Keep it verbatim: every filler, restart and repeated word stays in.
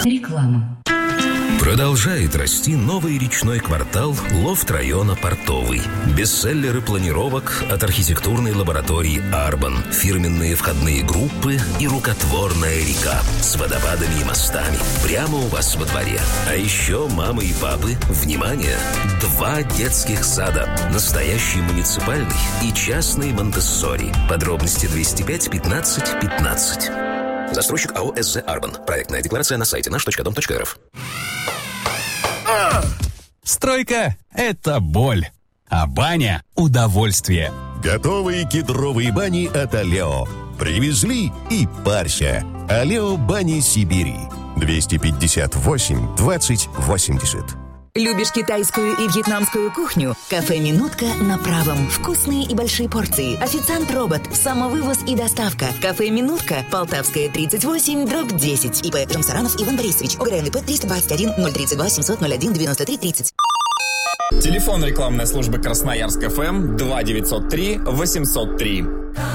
Реклама. Продолжает расти новый речной квартал лофт-района Портовый. Бестселлеры планировок от архитектурной лаборатории «Арбан», фирменные входные группы и рукотворная река с водопадами и мостами прямо у вас во дворе. А еще мамы и папы, внимание, два детских сада, настоящий муниципальный и частный Монтессори. Подробности двести пять пятнадцать пятнадцать. Застройщик АО СЗ «Арбан». Проектная декларация на сайте наш точка дом точка эр эф. Стройка – это боль, а баня – удовольствие. Готовые кедровые бани от Алео. Привезли и парься. Алео бани Сибири. двести пятьдесят восемь двадцать восемьдесят. Любишь китайскую и вьетнамскую кухню? Кафе «Минутка» на Правом. Вкусные и большие порции. Официант-робот. Самовывоз и доставка. Кафе «Минутка». Полтавская, тридцать восемь, дробь десять. ИП Жамсаранов Иван Борисович. ОГРНП триста двадцать один ноль тридцать два семьсот ноль один девяносто три тридцать. Телефон рекламной службы Красноярск ФМ два девятьсот три восемьсот три.